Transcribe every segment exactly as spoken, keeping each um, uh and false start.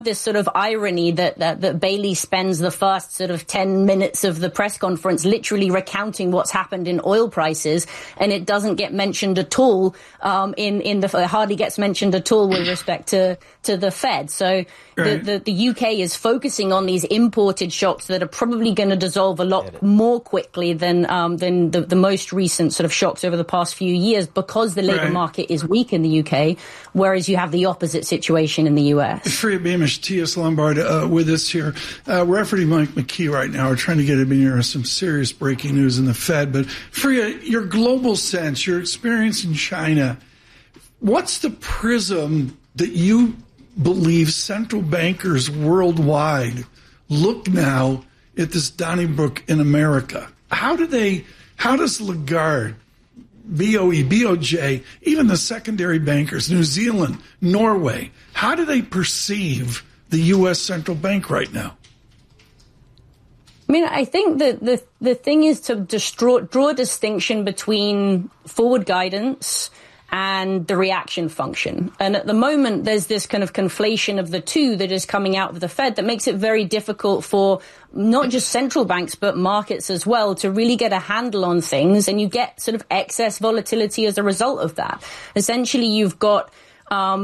this sort of irony that, that that Bailey spends the first sort of ten minutes of the press conference literally recounting what's happened in oil prices, and it doesn't get mentioned at all um, in in the it hardly gets mentioned at all with respect to to the Fed. So right. the, the the U K is focusing on these imported shocks that are probably going to dissolve a lot more quickly than um, than the, the most recent sort of shocks over the past few years, because the labour right. market is weak in the U K, whereas you have the opposite situation in the U S. Freya Beamish, T S. Lombard uh, with us here. Uh, we're efforting Mike McKee right now. We're trying to get him in here with some serious breaking news in the Fed. But Freya, your global sense, your experience in China, what's the prism that you believe central bankers worldwide look now at this Donnybrook in America? How do they, how does Lagarde, B O E, B O J, even the secondary bankers, New Zealand, Norway, how do they perceive the U S central bank right now? I mean, I think that the the thing is to just draw, draw a distinction between forward guidance and the reaction function. And at the moment, there's this kind of conflation of the two that is coming out of the Fed that makes it very difficult for not just central banks, but markets as well, to really get a handle on things. And you get sort of excess volatility as a result of that. Essentially, you've got Um,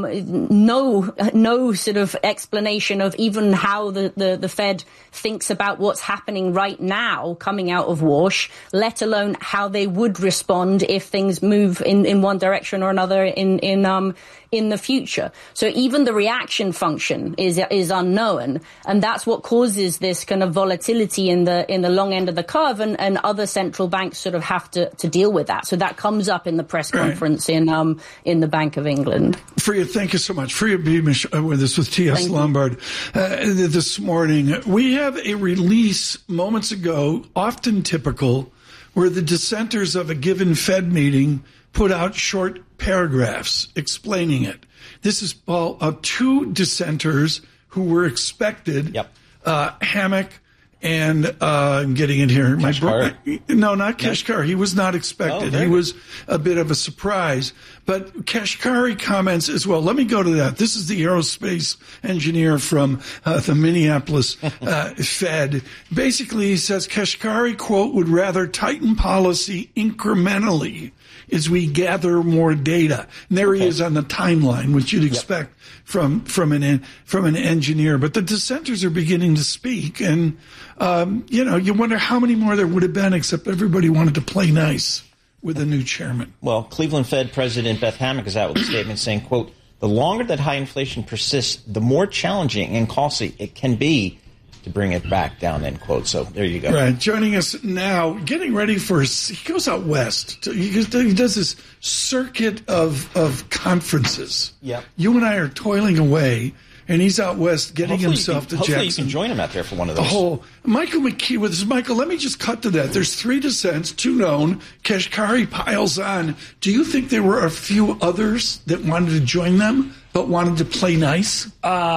no, no sort of explanation of even how the, the, the Fed thinks about what's happening right now coming out of Warsh, let alone how they would respond if things move in, in one direction or another in, in, um, in the future. So even the reaction function is, is unknown. And that's what causes this kind of volatility in the, in the long end of the curve. And, and other central banks sort of have to, to deal with that. So that comes up in the press conference right. in, um, in the Bank of England. Freya, thank you so much. Freya Beamish with us with T S. Lombard uh, this morning. We have a release moments ago, often typical, where the dissenters of a given Fed meeting put out short paragraphs explaining it. This is Paul, uh, two dissenters who were expected, yep. uh, Hammack and uh, I'm getting in here. My bro- no, not Kashkari. He was not expected. Oh, he was a bit of a surprise. But Kashkari comments as well. Let me go to that. This is the aerospace engineer from uh, the Minneapolis uh, Fed. Basically, he says Kashkari, quote, would rather tighten policy incrementally as we gather more data. And there okay. he is on the timeline, which you'd expect yep. from from an from an engineer. But the dissenters are beginning to speak, and um, you know, you wonder how many more there would have been, except everybody wanted to play nice with a new chairman. Well, Cleveland Fed President Beth Hammack is out with a statement saying, quote, the longer that high inflation persists, the more challenging and costly it can be to bring it back down, end quote. So there you go. Right. Joining us now, getting ready for, he goes out west. To, he, he does this circuit of, of conferences. Yeah. You and I are toiling away, and he's out west getting hopefully himself can, to Jackson. Hopefully you can join him out there for one of those. The whole, Michael McKee with us. Michael, let me just cut to that. There's three dissents, two known. Kashkari piles on. Do you think there were a few others that wanted to join them, but wanted to play nice?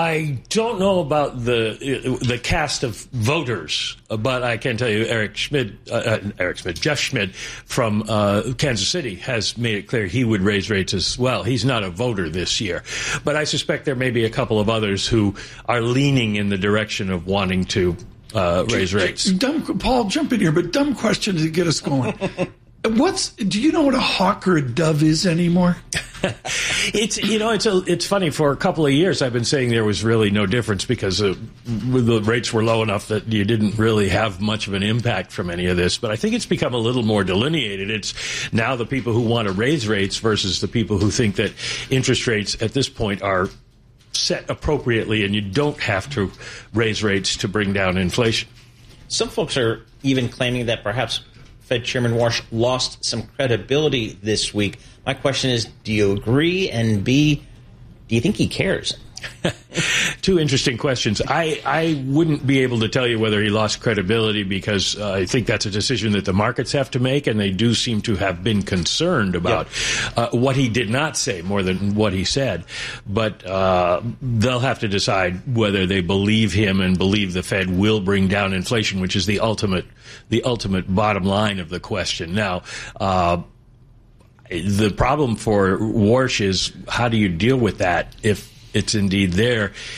I don't know about the the cast of voters, but I can tell you Eric Schmidt, uh, Eric Schmidt, Jeff Schmidt from uh, Kansas City has made it clear he would raise rates as well. He's not a voter this year, but I suspect there may be a couple of others who are leaning in the direction of wanting to uh, raise rates. Dumb, Paul, jump in here, but dumb question to get us going. What's do you know what a hawk or a dove is anymore? It's you know it's a, it's funny. For a couple of years, I've been saying there was really no difference because uh, the rates were low enough that you didn't really have much of an impact from any of this. But I think it's become a little more delineated. It's now the people who want to raise rates versus the people who think that interest rates at this point are set appropriately, and you don't have to raise rates to bring down inflation. Some folks are even claiming that perhaps Fed Chairman Warsh lost some credibility this week. My question is, do you agree? And B, do you think he cares? Two interesting questions. I, I wouldn't be able to tell you whether he lost credibility because uh, I think that's a decision that the markets have to make, and they do seem to have been concerned about yep. uh, what he did not say more than what he said. But uh, they'll have to decide whether they believe him and believe the Fed will bring down inflation, which is the ultimate the ultimate bottom line of the question. Now, uh, the problem for Warsh is how do you deal with that if it's indeed there?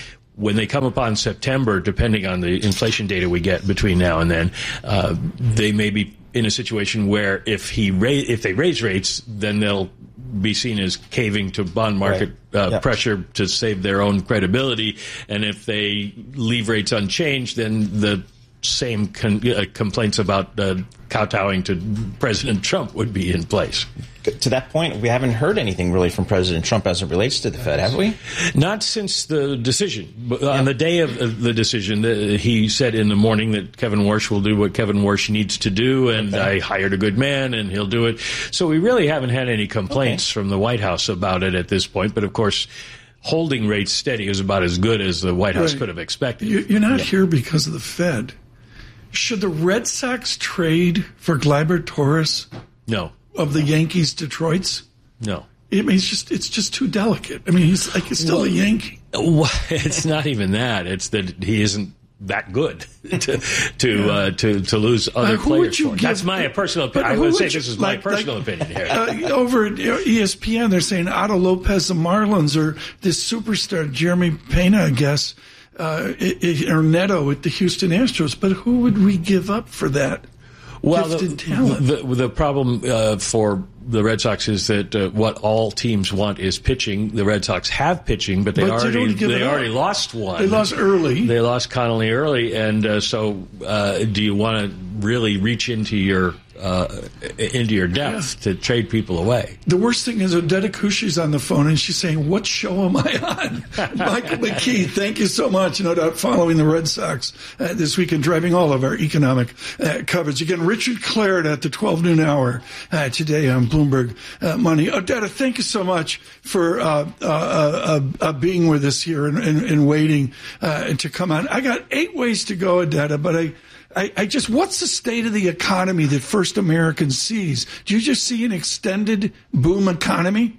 when they come upon September, depending on the inflation data we get between now and then, uh, they may be in a situation where if he ra- if they raise rates, then they'll be seen as caving to bond market right. uh, yep. pressure to save their own credibility. And if they leave rates unchanged, then the same con- uh, complaints about uh, kowtowing to President Trump would be in place. To that point, we haven't heard anything really from President Trump as it relates to the Fed, have we? Not since the decision. But on the day of the decision, he said in the morning that Kevin Warsh will do what Kevin Warsh needs to do, and okay. I hired a good man, and he'll do it. So we really haven't had any complaints okay. from the White House about it at this point. But, of course, holding rates steady is about as good as the White House right. could have expected. You're not yeah. here because of the Fed. Should the Red Sox trade for Gleyber Torres? No. Of the Yankees, Detroits? No. I mean, it's just it's just too delicate. I mean, he's like he's still well, a Yankee. Well, it's not even that. It's that he isn't that good to to yeah. uh, to, to lose other uh, players for. Give, That's my personal opinion. I would say this is like, my personal like, opinion here. Uh, over at E S P N, they're saying Otto Lopez, the Marlins, or this superstar, Jeremy Pena, I guess, uh, or Neto at the Houston Astros. But who would we give up for that? Well, the, the, the problem uh, for the Red Sox is that uh, what all teams want is pitching. The Red Sox have pitching, but they but already they, they already lost one. They lost early. They lost Connolly early, and uh, so uh, do you want to really reach into your uh, into your depth yeah. to trade people away? The worst thing is Odetta Cushy's on the phone, and she's saying, "What show am I on?" Michael McKee, thank you so much. No doubt following the Red Sox uh, this weekend, driving all of our economic uh, coverage. Again, Richard Claret at the twelve noon hour uh, today on Bloomberg uh, Money. Odetta, thank you so much for uh, uh, uh, uh, being with us here and, and, and waiting uh, to come on. I got eight ways to go, Odetta, but I. I, I just, what's the state of the economy that First American sees? Do you just see an extended boom economy?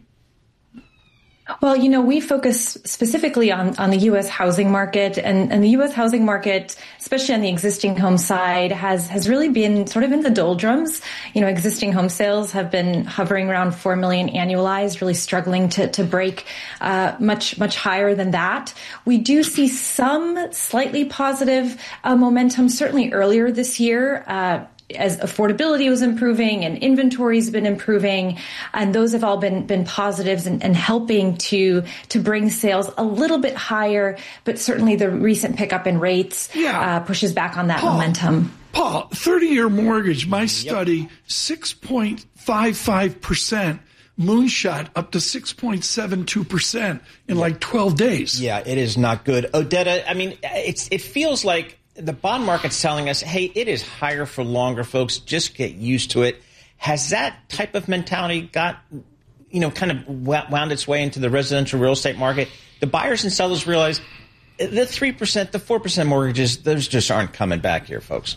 Well, you know, we focus specifically on, on the U S housing market, and, and the U S housing market, especially on the existing home side, has, has really been sort of in the doldrums. You know, existing home sales have been hovering around four million annualized, really struggling to, to break uh, much, much higher than that. We do see some slightly positive uh, momentum, certainly earlier this year. Uh, as affordability was improving and inventory's been improving, and those have all been been positives and, and helping to to bring sales a little bit higher. But certainly the recent pickup in rates yeah. uh, pushes back on that Paul, momentum. Paul, thirty-year mortgage, my study, yep. six point five five percent. Moonshot up to six point seven two percent in like twelve days. Yeah, it is not good. Odetta, I mean, it's it feels like the bond market's telling us, hey, it is higher for longer, folks. Just get used to it. Has that type of mentality got, you know, kind of wound its way into the residential real estate market? The buyers and sellers realize the three percent, the four percent mortgages, those just aren't coming back here, folks.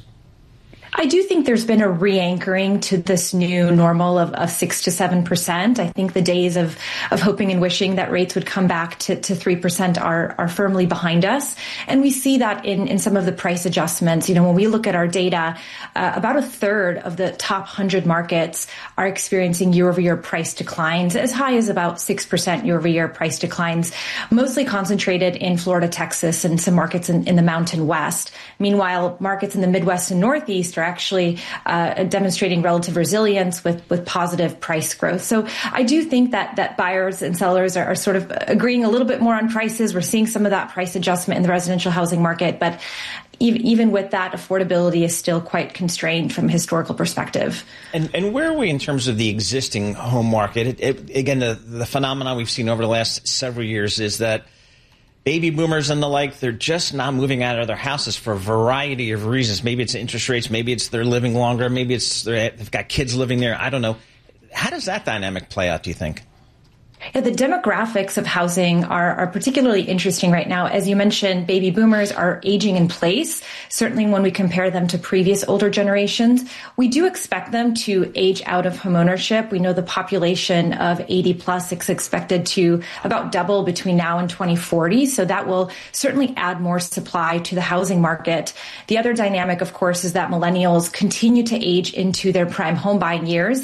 I do think there's been a re-anchoring to this new normal of, of six to seven percent. I think the days of, of hoping and wishing that rates would come back to, to three percent are, are firmly behind us. And we see that in, in some of the price adjustments. You know, when we look at our data, uh, about a third of the top one hundred markets are experiencing year-over-year price declines, as high as about six percent year-over-year price declines, mostly concentrated in Florida, Texas, and some markets in, in the Mountain West. Meanwhile, markets in the Midwest and Northeast are actually uh, demonstrating relative resilience with, with positive price growth. So I do think that that buyers and sellers are, are sort of agreeing a little bit more on prices. We're seeing some of that price adjustment in the residential housing market, but even, even with that, affordability is still quite constrained from a historical perspective. And, and where are we in terms of the existing home market? It, it, again, the, the phenomenon we've seen over the last several years is that baby boomers and the like, they're just not moving out of their houses for a variety of reasons. Maybe it's interest rates. Maybe it's they're living longer. Maybe it's they've got kids living there. I don't know. How does that dynamic play out, do you think? Yeah, the demographics of housing are, are particularly interesting right now. As you mentioned, baby boomers are aging in place. Certainly when we compare them to previous older generations, we do expect them to age out of homeownership. We know the population of eighty plus is expected to about double between now and twenty forty. So that will certainly add more supply to the housing market. The other dynamic, of course, is that millennials continue to age into their prime home buying years.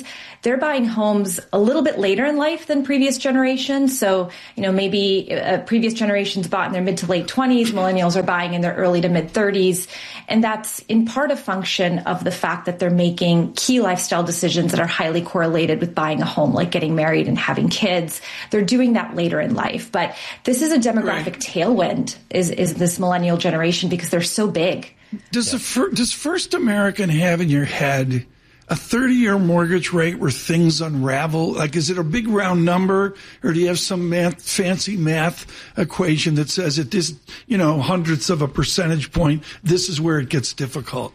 they're buying homes a little bit later in life than previous generations. So, you know, maybe uh, previous generations bought in their mid to late twenties. Millennials are buying in their early to mid thirties. And that's in part a function of the fact that they're making key lifestyle decisions that are highly correlated with buying a home, like getting married and having kids. They're doing that later in life. But this is a demographic right. tailwind, is, is this millennial generation, because they're so big. Does yeah. the fir- does First American have in your head a thirty-year mortgage rate where things unravel? Like, is it a big round number, or do you have some math, fancy math equation that says at this, you know, hundredths of a percentage point, this is where it gets difficult?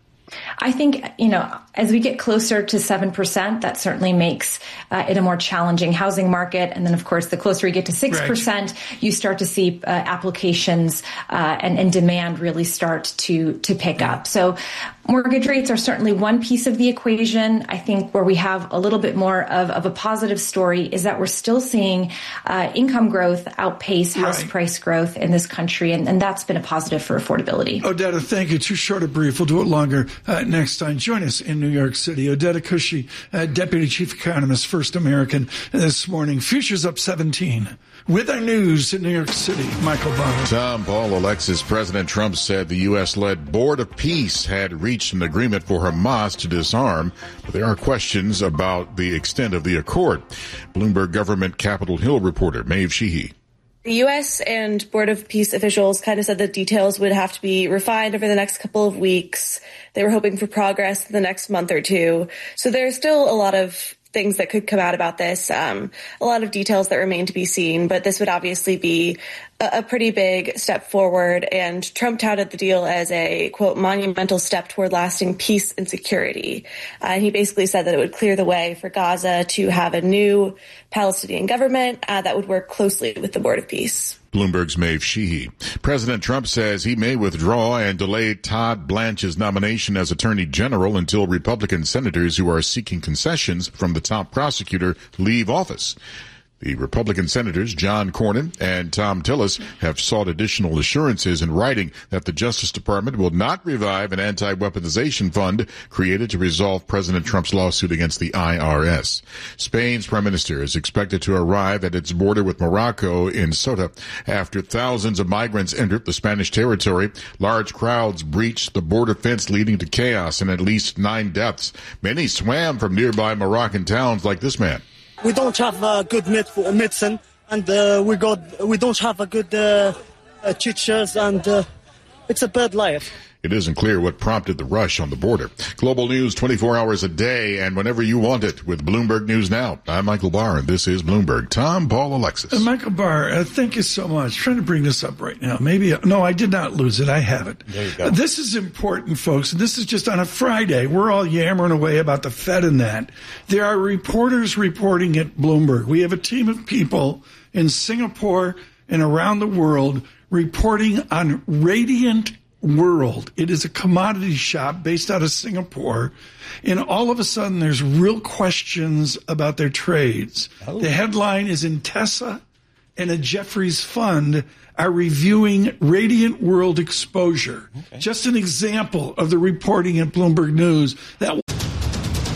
I think, you know, as we get closer to seven percent, that certainly makes uh, it a more challenging housing market. And then, of course, the closer we get to six percent, right. you start to see uh, applications uh, and, and demand really start to, to pick up. So mortgage rates are certainly one piece of the equation. I think where we have a little bit more of, of a positive story is that we're still seeing uh, income growth outpace house right. price growth in this country. And, and that's been a positive for affordability. Odetta, thank you. Too short a brief. We'll do it longer uh, next time. Join us in New York City. Odetta Cushy, uh, Deputy Chief Economist, First American, this morning. Futures up seventeen. With our news in New York City, Michael Barr. Tom Paul, Alexis. President Trump said the U S-led Board of Peace had reached an agreement for Hamas to disarm, but there are questions about the extent of the accord. Bloomberg government Capitol Hill reporter Maeve Sheehy. The U S and Board of Peace officials kind of said that details would have to be refined over the next couple of weeks. They were hoping for progress in the next month or two. So there's still a lot of things that could come out about this, um, a lot of details that remain to be seen, but this would obviously be a, a pretty big step forward. And Trump touted the deal as a, quote, monumental step toward lasting peace and security. Uh, and he basically said that it would clear the way for Gaza to have a new Palestinian government uh, that would work closely with the Board of Peace. Bloomberg's Maeve Sheehy. President Trump says he may withdraw and delay Todd Blanche's nomination as Attorney General until Republican senators who are seeking concessions from the top prosecutor leave office. The Republican senators, John Cornyn and Tom Tillis, have sought additional assurances in writing that the Justice Department will not revive an anti-weaponization fund created to resolve President Trump's lawsuit against the I R S. Spain's prime minister is expected to arrive at its border with Morocco in Ceuta after thousands of migrants entered the Spanish territory. Large crowds breached the border fence, leading to chaos and at least nine deaths. Many swam from nearby Moroccan towns like this man. We don't have a good medicine, and uh, we got we don't have a good uh, uh, teachers, and uh, it's a bad life. It isn't clear what prompted the rush on the border. Global news twenty-four hours a day and whenever you want it with Bloomberg News Now. I'm Michael Barr, and this is Bloomberg. Tom, Paul, Alexis. Uh, Michael Barr, uh, thank you so much. I'm trying to bring this up right now. Maybe, uh, no, I did not lose it. I have it. There you go. Uh, this is important, folks. And this is just on a Friday. We're all yammering away about the Fed and that. There are reporters reporting at Bloomberg. We have a team of people in Singapore and around the world reporting on Radiant World. It is a commodity shop based out of Singapore, and all of a sudden there's real questions about their trades. Oh. The headline is Intesa and a Jefferies fund are reviewing Radiant World exposure. Okay. Just an example of the reporting at Bloomberg News that